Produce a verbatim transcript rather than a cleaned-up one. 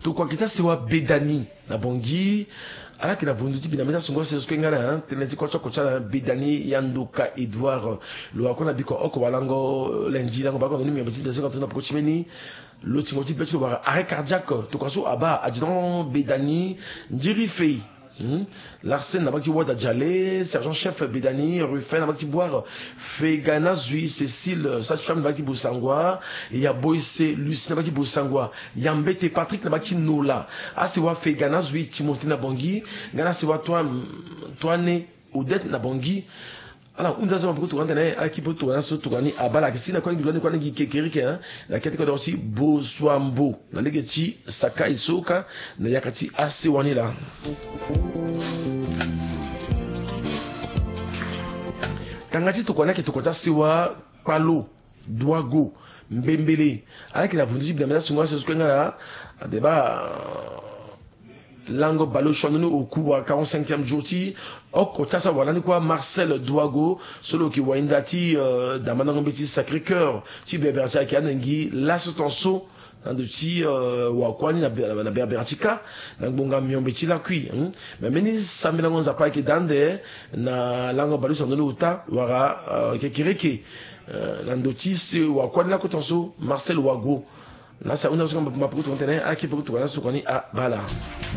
to kwa kita siwa bedani na bongi ala kina vunduti binameza songo sesko ngala hein tenezi kwa choko cha bedani yanduka Edouard lo akona biko oko walango lenji lango bako ni mbiti zesko tuna poko chimeni lo timoti betu wa arrêt cardiaque to kwaso aba adjudant bedani njiri fei Hmm. Larsen n'a pas dit Wada Djalé, sergent-chef Bédani, Ruffin n'a pas dit boire, Fegana Zui, Cécile, sage-femme n'a pas dit Boussangwa, et ya Boyce, Lucie n'a pas dit Boussangwa, Yambete Patrick n'a pas dit Nola, ah c'est wa Fegana Zui, Timothée Nabongi, Gana c'est wa toi, toi né, Odette Nabongi. Alors, on a un peu de temps, à qui peut tourner sur Tourani, à Bala, qui n'a quoi de quoi de Kekirike, la catégorie aussi, Beau Swambo, la Legati, Saka et Soka, na Yakati, Asiwani là. Tangati Tokwana qui Tokota Siwa, Palo, Douago, Mbembele, avec la venue de la maison, c'est ce qu'on a là, à débat. Lango Balo Chanonu au coup à quarante-cinquième jour ti ok otasa wala ni quoi Marcel Douago solo ki waindati damanango beti Sacré-Cœur ti beberja ki anengi l'assistanso dans ti wa kwani na na berberatika na bonga miombeti la kui mais meni samela ngonza pa ki dande na lango Balo Chanonu uta wara ke kireke na ndoti se wa kwani la kotonso Marcel Douago na sa una zoma maputo ntene aki puto wala sokoni a bala.